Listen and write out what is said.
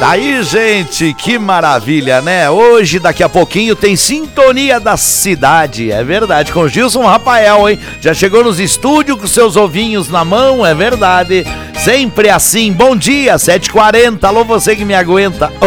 Daí, gente, que maravilha, né? Hoje, daqui a pouquinho, tem Sintonia da Cidade. É verdade, com Gilson Rafael, hein? Já chegou nos estúdios com seus ovinhos na mão, é verdade. Sempre assim. Bom dia, 7h40. Alô, você que me aguenta.